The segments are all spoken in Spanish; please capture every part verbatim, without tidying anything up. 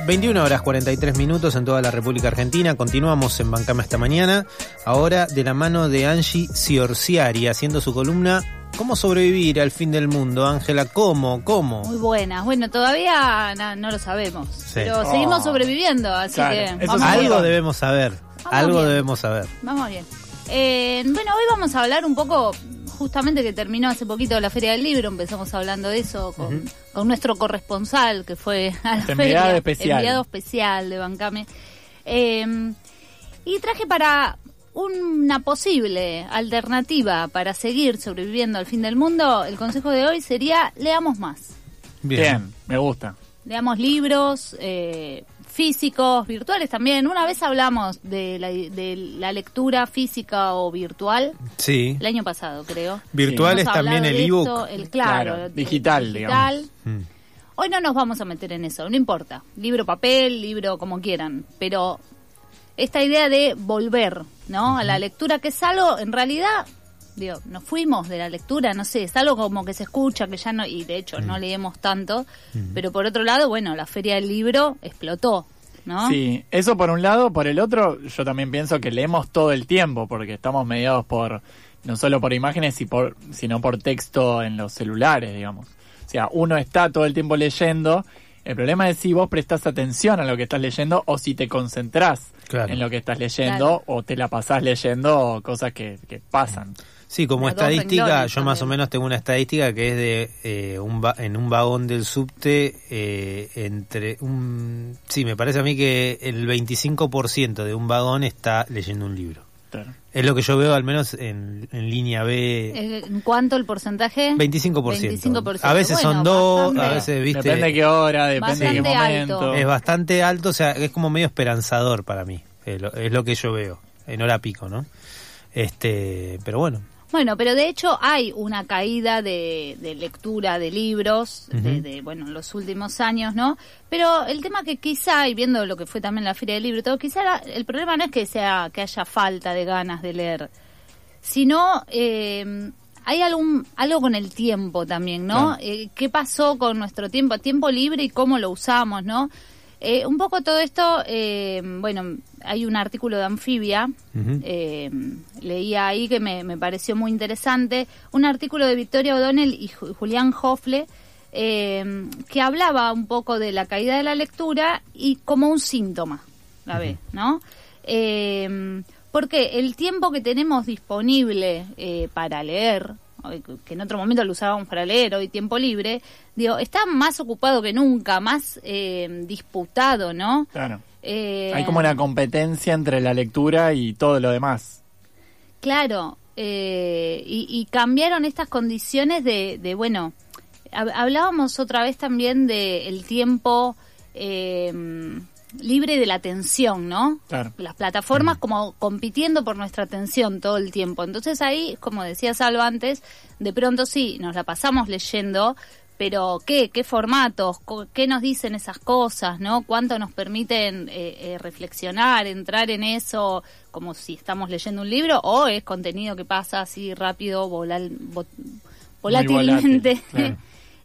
veintiuna horas cuarenta y tres minutos en toda la República Argentina. Continuamos en Bancame esta mañana. Ahora de la mano de Angie Ciorciari, haciendo su columna ¿Cómo sobrevivir al fin del mundo? Ángela, ¿cómo? ¿Cómo? Muy buenas. Bueno, todavía no, no lo sabemos. Sí. Pero oh. seguimos sobreviviendo, así claro. que... Vamos algo bien. debemos saber. Vamos algo bien. debemos saber. Vamos bien. Eh, bueno, hoy vamos a hablar un poco... Justamente que terminó hace poquito la Feria del Libro, empezamos hablando de eso con, uh-huh. con nuestro corresponsal que fue a la Este feria, enviado especial. enviado especial de Bancame. Eh, y traje para una posible alternativa para seguir sobreviviendo al fin del mundo, el consejo de hoy sería leamos más. Bien, Bien me gusta. Leamos libros, eh, físicos, virtuales también. Una vez hablamos de la, de la lectura física o virtual. Sí. El año pasado, creo. Virtual es también el ebook. Esto, el claro, claro, digital, el digital. digamos. Mm. Hoy no nos vamos a meter en eso, no importa. Libro papel, libro como quieran, pero esta idea de volver, ¿no? Uh-huh. A la lectura, que es algo, en realidad, digo, nos fuimos de la lectura, no sé, es algo como que se escucha, que ya no, y de hecho uh-huh. no leemos tanto, uh-huh. pero por otro lado, bueno, la Feria del Libro explotó, ¿no? Sí, eso por un lado. Por el otro, yo también pienso que leemos todo el tiempo, porque estamos mediados por, no solo por imágenes, y por, sino por texto en los celulares, digamos. O sea, uno está todo el tiempo leyendo. El problema es si vos prestás atención a lo que estás leyendo o si te concentrás claro. en lo que estás leyendo claro. o te la pasás leyendo cosas que, que pasan. Sí, como Las estadística, yo más o menos tengo una estadística que es de eh, un va- en un vagón del subte, eh, entre un... Sí, me parece a mí que el veinticinco por ciento de un vagón está leyendo un libro. Claro. Es lo que yo veo, al menos en, en línea B. ¿En cuánto el porcentaje? veinticinco por ciento. veinticinco por ciento. A veces bueno, son dos, bastante. a veces, viste... Depende de qué hora, depende de qué momento. Alto. Es bastante alto, o sea, es como medio esperanzador para mí. Es lo, es lo que yo veo, en hora pico, ¿no? Este, pero bueno. Bueno, pero de hecho hay una caída de, de lectura de libros, uh-huh. de, de, bueno, en los últimos años, ¿no? Pero el tema que quizá, y viendo lo que fue también la Feria del Libro y todo, quizá la, el problema no es que sea que haya falta de ganas de leer, sino eh, hay algún algo con el tiempo también, ¿no? Claro. Eh, ¿Qué pasó con nuestro tiempo, tiempo libre y cómo lo usamos, ¿no? Eh, un poco todo esto, eh, bueno, hay un artículo de Anfibia, uh-huh. eh, leía ahí que me, me pareció muy interesante, un artículo de Victoria O'Donnell y Julián Hoffle, eh, que hablaba un poco de la caída de la lectura y como un síntoma, la ve, uh-huh. ¿no? Eh, porque el tiempo que tenemos disponible eh, para leer, que en otro momento lo usábamos para leer, hoy tiempo libre, digo, está más ocupado que nunca, más eh, disputado, ¿no? Claro. Eh, Hay como una competencia entre la lectura y todo lo demás. Claro, eh, y, y cambiaron estas condiciones de, de bueno, hab- hablábamos otra vez también de el tiempo eh, libre de la atención, ¿no? Claro. Las plataformas como compitiendo por nuestra atención todo el tiempo. Entonces ahí, como decía Salva antes, de pronto sí, nos la pasamos leyendo, pero ¿qué? ¿Qué formatos? ¿Qué nos dicen esas cosas? ¿No? ¿Cuánto nos permiten eh, eh, reflexionar, entrar en eso como si estamos leyendo un libro? ¿O es contenido que pasa así rápido, volal, vo, volátilmente? Volátil, claro.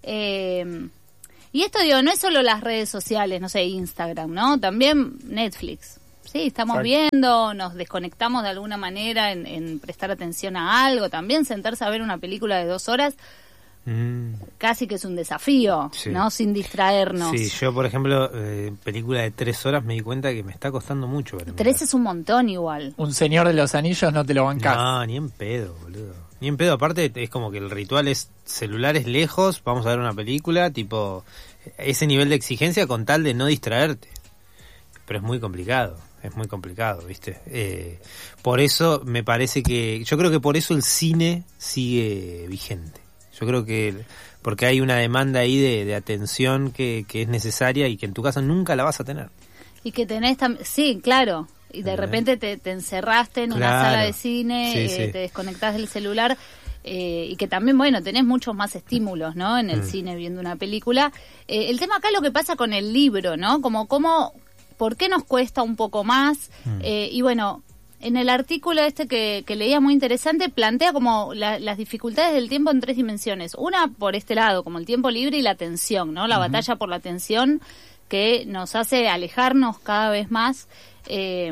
eh, y esto, digo, no es solo las redes sociales, no sé, Instagram, ¿no? También Netflix. Sí, estamos Exacto. viendo, nos desconectamos de alguna manera en, en prestar atención a algo. También sentarse a ver una película de dos horas mm. casi que es un desafío, sí. ¿no? Sin distraernos. Sí, yo, por ejemplo, eh, película de tres horas me di cuenta que me está costando mucho. Tres es un montón igual. Un Señor de los Anillos no te lo bancás. No, ni en pedo, boludo. Ni en pedo, aparte es como que el ritual es celulares lejos, vamos a ver una película, tipo, ese nivel de exigencia con tal de no distraerte. Pero es muy complicado, es muy complicado, ¿viste? Eh, por eso me parece que, yo creo que por eso el cine sigue vigente. Yo creo que, porque hay una demanda ahí de, de atención que, que es necesaria y que en tu casa nunca la vas a tener. Y que tenés también, sí, claro. Y de repente te, te encerraste en claro. una sala de cine, sí, eh, sí. te desconectás del celular eh, y que también, bueno, tenés muchos más estímulos, ¿no? En el mm. cine viendo una película. Eh, el tema acá es lo que pasa con el libro, ¿no? Como, cómo, ¿por qué nos cuesta un poco más? Mm. Eh, y bueno, en el artículo este que, que leía muy interesante, plantea como la, las dificultades del tiempo en tres dimensiones. Una por este lado, como el tiempo libre y la atención, ¿no? La uh-huh. batalla por la atención, que nos hace alejarnos cada vez más, eh,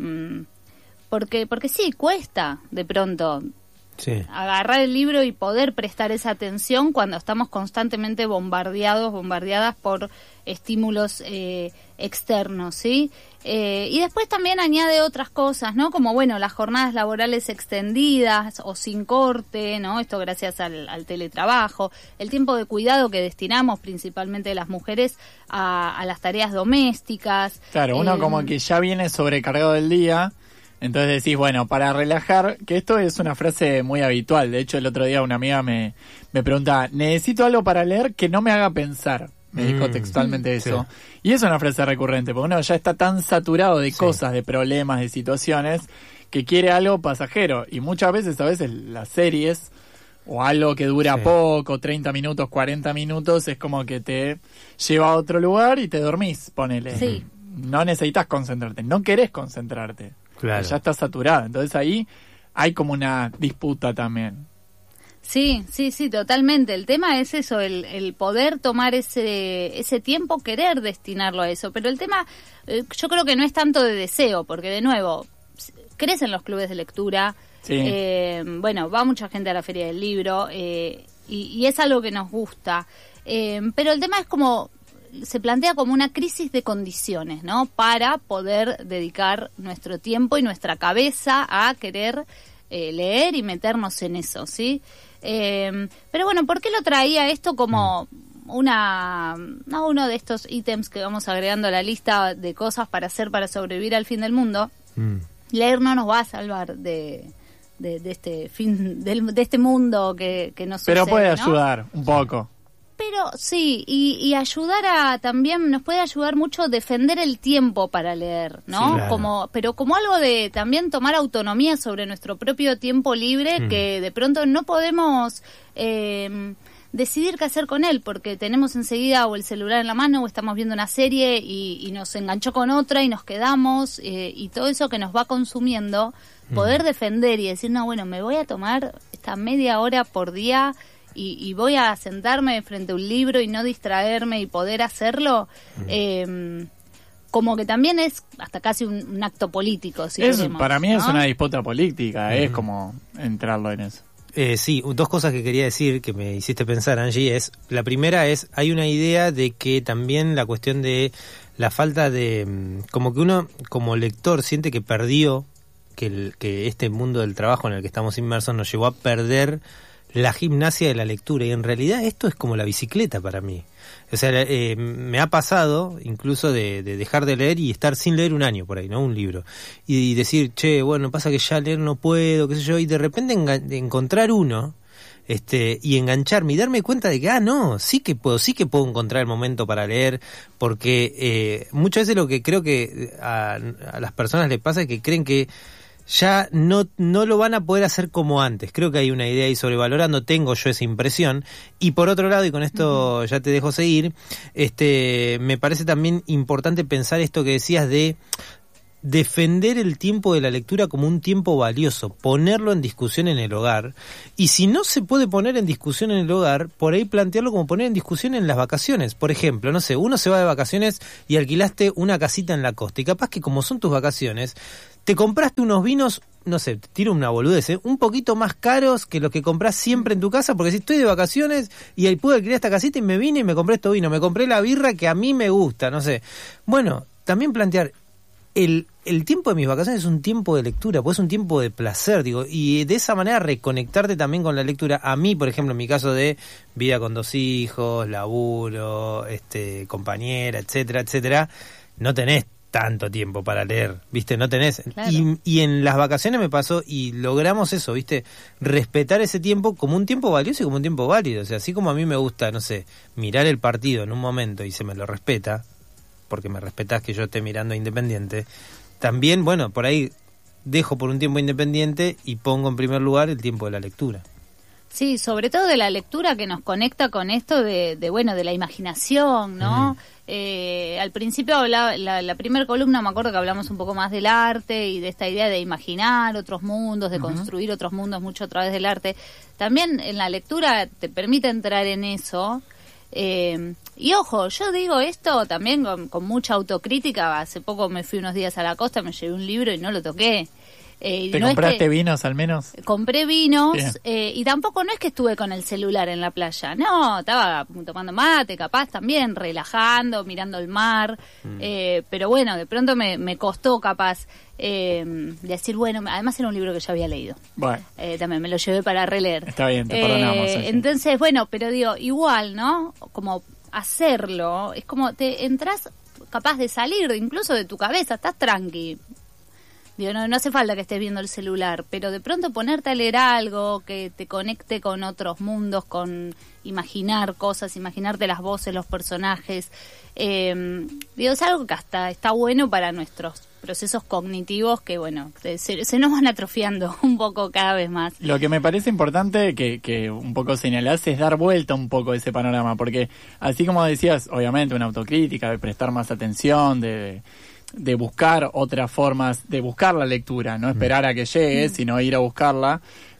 porque porque sí, cuesta de pronto sí. agarrar el libro y poder prestar esa atención cuando estamos constantemente bombardeados, bombardeadas por estímulos eh, externos, ¿sí? Eh, y después también añade otras cosas, ¿no? Como, bueno, las jornadas laborales extendidas o sin corte, ¿no? Esto gracias al, al teletrabajo, el tiempo de cuidado que destinamos principalmente las mujeres a, a las tareas domésticas. Claro, uno eh, como que ya viene sobrecargado del día, entonces decís, bueno, para relajar, que esto es una frase muy habitual. De hecho, el otro día una amiga me, me preguntaba, necesito algo para leer que no me haga pensar. Me mm, dijo textualmente eso. Sí. Y es una frase recurrente, porque uno ya está tan saturado de sí. cosas, de problemas, de situaciones, que quiere algo pasajero. Y muchas veces, a veces, las series, o algo que dura sí. poco, treinta minutos, cuarenta minutos, es como que te lleva a otro lugar y te dormís, ponele. Sí. No necesitas concentrarte, no querés concentrarte. Claro. Ya estás saturado. Entonces ahí hay como una disputa también. Sí, sí, sí, totalmente. El tema es eso, el, el poder tomar ese ese tiempo, querer destinarlo a eso. Pero el tema, eh, yo creo que no es tanto de deseo, porque de nuevo, crecen los clubes de lectura, sí. eh, bueno, va mucha gente a la Feria del Libro, eh, y, y es algo que nos gusta. Eh, pero el tema es como, se plantea como una crisis de condiciones, ¿no? Para poder dedicar nuestro tiempo y nuestra cabeza a querer eh, leer y meternos en eso, ¿sí? Eh, pero bueno, ¿por qué lo traía esto como una no, uno de estos ítems que vamos agregando a la lista de cosas para hacer para sobrevivir al fin del mundo? Mm. Leer no nos va a salvar de, de, de este fin del, de este mundo que, que nos pero sucede, puede ¿no? ayudar un poco. Pero sí, y, y ayudar a también, nos puede ayudar mucho defender el tiempo para leer, ¿no? Sí, claro. Como, pero como algo de también tomar autonomía sobre nuestro propio tiempo libre, mm. que de pronto no podemos eh, decidir qué hacer con él, porque tenemos enseguida o el celular en la mano o estamos viendo una serie y, y nos enganchó con otra y nos quedamos, eh, y todo eso que nos va consumiendo, mm. poder defender y decir, no, bueno, me voy a tomar esta media hora por día Y, y voy a sentarme frente a un libro y no distraerme y poder hacerlo, mm. eh, como que también es hasta casi un, un acto político. Si es, queremos, para mí ¿no? es una disputa política, mm. es como entrarlo en eso. Eh, sí, dos cosas que quería decir que me hiciste pensar, Angie, es, la primera es, hay una idea de que también la cuestión de la falta de, como que uno como lector siente que perdió, que, el, que este mundo del trabajo en el que estamos inmersos nos llevó a perder la gimnasia de la lectura, y en realidad esto es como la bicicleta para mí. O sea, eh, me ha pasado incluso de, de dejar de leer y estar sin leer un año por ahí, ¿no? Un libro. Y, y decir, che, bueno, pasa que ya leer no puedo, qué sé yo, y de repente enga- encontrar uno este y engancharme y darme cuenta de que, ah, no, sí que puedo, sí que puedo encontrar el momento para leer, porque eh, muchas veces lo que creo que a, a las personas les pasa es que creen que ya no no lo van a poder hacer como antes. Creo que hay una idea ahí sobrevalorando, tengo yo esa impresión. Y por otro lado, y con esto uh-huh. ya te dejo seguir, este me parece también importante pensar esto que decías de defender el tiempo de la lectura como un tiempo valioso, ponerlo en discusión en el hogar, y si no se puede poner en discusión en el hogar, por ahí plantearlo como poner en discusión en las vacaciones. Por ejemplo, no sé, uno se va de vacaciones y alquilaste una casita en la costa, y capaz que como son tus vacaciones, te compraste unos vinos, no sé, te tiro una boludez, ¿eh? un poquito más caros que los que compras siempre en tu casa, porque si estoy de vacaciones y ahí pude alquilar esta casita y me vine y me compré estos vinos, me compré la birra que a mí me gusta, no sé. Bueno, también plantear, el, el tiempo de mis vacaciones es un tiempo de lectura, pues es un tiempo de placer, digo, y de esa manera reconectarte también con la lectura. A mí, por ejemplo, en mi caso de vida con dos hijos, laburo, este, compañera, etcétera, etcétera, no tenés tanto tiempo para leer, ¿viste? No tenés. Claro. Y, y en las vacaciones me pasó y logramos eso, ¿viste? Respetar ese tiempo como un tiempo valioso y como un tiempo válido. O sea, así como a mí me gusta, no sé, mirar el partido en un momento y se me lo respeta, porque me respetás que yo esté mirando Independiente, también, bueno, por ahí dejo por un tiempo Independiente y pongo en primer lugar el tiempo de la lectura. Sí, sobre todo de la lectura que nos conecta con esto de, de bueno, de la imaginación, ¿no? Uh-huh. Eh, al principio hablaba, la, la primera columna me acuerdo que hablamos un poco más del arte y de esta idea de imaginar otros mundos, de uh-huh. construir otros mundos mucho a través del arte. También en la lectura te permite entrar en eso, eh, Y ojo, yo digo esto también con, con mucha autocrítica. Hace poco me fui unos días a la costa, me llevé un libro y no lo toqué. Eh, ¿Te no compraste es que, vinos al menos? Compré vinos eh, y tampoco no es que estuve con el celular en la playa. No, estaba tomando mate, capaz también, relajando, mirando el mar. Mm. Eh, pero bueno, de pronto me, me costó capaz eh, decir, bueno, además era un libro que ya había leído. Bueno. Eh, también me lo llevé para releer. Está bien, te perdonamos. Eh, entonces, bueno, pero digo, igual, ¿no? Como hacerlo, es como te entras capaz de salir incluso de tu cabeza, estás tranqui. Digo, no, no hace falta que estés viendo el celular, pero de pronto ponerte a leer algo que te conecte con otros mundos, con imaginar cosas, imaginarte las voces, los personajes. Eh, digo, es algo que hasta está bueno para nuestros procesos cognitivos que, bueno, se, se nos van atrofiando un poco cada vez más. Lo que me parece importante que, que un poco señalás es dar vuelta un poco ese panorama, porque así como decías, obviamente una autocrítica, de prestar más atención, de... de buscar otras formas, de buscar la lectura, no esperar a que llegue, sino ir a buscarla,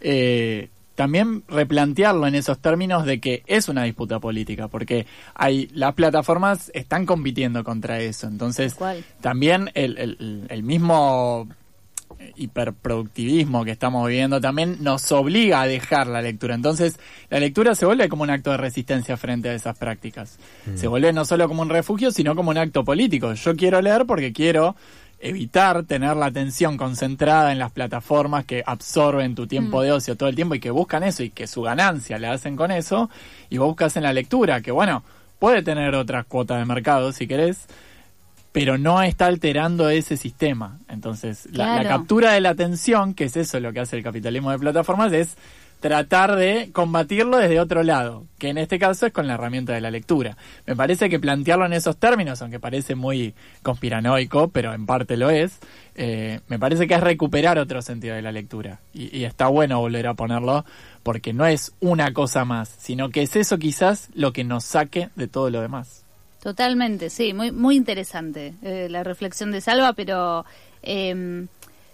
eh, también replantearlo en esos términos de que es una disputa política, porque hay las plataformas están compitiendo contra eso, entonces ¿Cuál? también el, el, el mismo hiperproductivismo que estamos viviendo también nos obliga a dejar la lectura. Entonces, la lectura se vuelve como un acto de resistencia frente a esas prácticas. Mm. Se vuelve no solo como un refugio, sino como un acto político. Yo quiero leer porque quiero evitar tener la atención concentrada en las plataformas que absorben tu tiempo mm. de ocio todo el tiempo y que buscan eso y que su ganancia la hacen con eso, y vos buscas en la lectura, que bueno, puede tener otras cuotas de mercado si querés, pero no está alterando ese sistema. Entonces, claro. la, la captura de la atención, que es eso lo que hace el capitalismo de plataformas, es tratar de combatirlo desde otro lado, que en este caso es con la herramienta de la lectura. Me parece que plantearlo en esos términos, aunque parece muy conspiranoico, pero en parte lo es, eh, me parece que es recuperar otro sentido de la lectura. Y, y está bueno volver a ponerlo, porque no es una cosa más, sino que es eso quizás lo que nos saque de todo lo demás. Totalmente, sí, muy muy interesante eh, la reflexión de Salva, pero eh,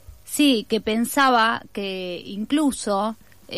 sí, que pensaba que incluso,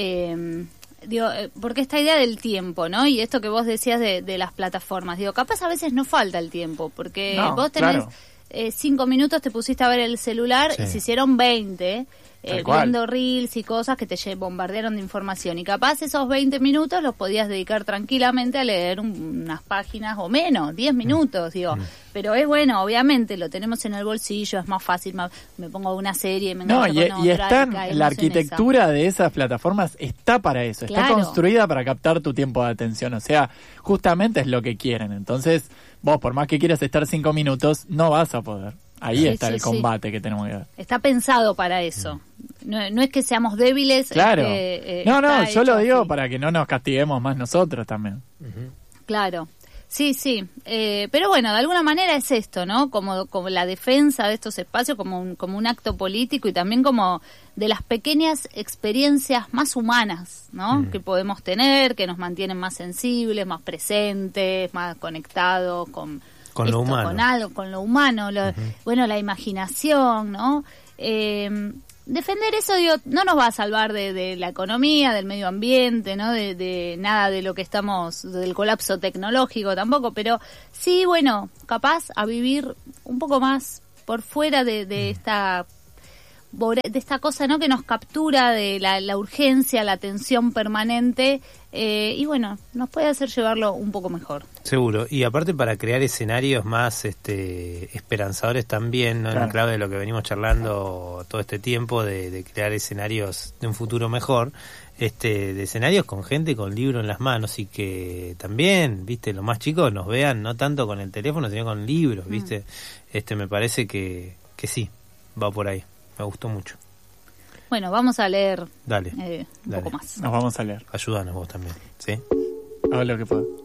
eh, digo, eh, porque esta idea del tiempo, ¿no? Y esto que vos decías de, de las plataformas, digo, capaz a veces no falta el tiempo, porque no, vos tenés claro. eh, cinco minutos, te pusiste a ver el celular sí. y se hicieron veinte, Eh, viendo reels y cosas que te bombardearon de información, y capaz esos veinte minutos los podías dedicar tranquilamente a leer un, unas páginas o menos, diez minutos, digo, mm. pero es bueno, obviamente lo tenemos en el bolsillo, es más fácil, más, me pongo una serie, me no, y, y están, la arquitectura esa. de esas plataformas está para eso, claro. está construida para captar tu tiempo de atención, o sea, justamente es lo que quieren, entonces vos por más que quieras estar cinco minutos, no vas a poder. Ahí sí, está sí, el combate sí. que tenemos que ver. Está pensado para eso. No, no es que seamos débiles. Claro. Es que, eh, no, no, yo lo digo así. Para que no nos castiguemos más nosotros también. Uh-huh. Claro. Sí, sí. Eh, pero bueno, de alguna manera es esto, ¿no? Como, como la defensa de estos espacios, como un, como un acto político y también como de las pequeñas experiencias más humanas, ¿no? Uh-huh. Que podemos tener, que nos mantienen más sensibles, más presentes, más conectados con... Con esto, lo humano. Con algo, con lo humano, lo, uh-huh. bueno, la imaginación, ¿no? Eh, defender eso, digo, no nos va a salvar de, de la economía, del medio ambiente, ¿no? De, de nada de lo que estamos, del colapso tecnológico tampoco, pero sí, bueno, capaz a vivir un poco más por fuera de, de uh-huh. esta... de esta cosa, ¿no? Que nos captura de la, la urgencia, la tensión permanente, eh, y bueno, nos puede hacer llevarlo un poco mejor. Seguro, y aparte para crear escenarios más este esperanzadores también, ¿no? Claro. En la clave de lo que venimos charlando todo este tiempo, de, de crear escenarios de un futuro mejor, este de escenarios con gente con libro en las manos, y que también, viste, los más chicos nos vean no tanto con el teléfono, sino con libros, viste, mm. este me parece que, que sí, va por ahí. Me gustó mucho. Bueno, vamos a leer dale, eh, un dale. poco más. Nos vamos a leer. Ayúdanos vos también, ¿sí? Hago lo que puedo.